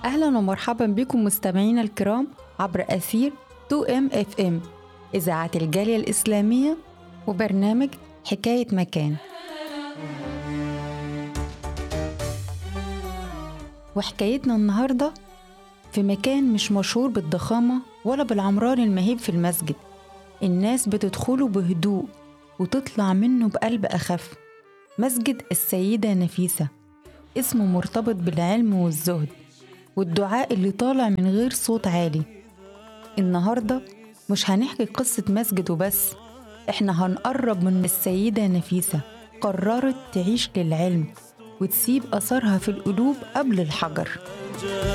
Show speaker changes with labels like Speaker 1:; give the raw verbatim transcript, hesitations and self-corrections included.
Speaker 1: أهلا ومرحبا بكم مستمعينا الكرام عبر أثير تو إم إف إم إذاعة الجالية الإسلامية وبرنامج حكاية مكان. وحكايتنا النهاردة في مكان مش مشهور بالضخامة ولا بالعمران المهيب في المسجد، الناس بتدخله بهدوء وتطلع منه بقلب أخف. مسجد السيدة نفيسة، اسمه مرتبط بالعلم والزهد والدعاء اللي طالع من غير صوت عالي. النهاردة مش هنحكي قصة مسجد وبس، احنا هنقرب من السيدة نفيسة، قررت تعيش للعلم وتسيب أثرها في القلوب قبل الحجر.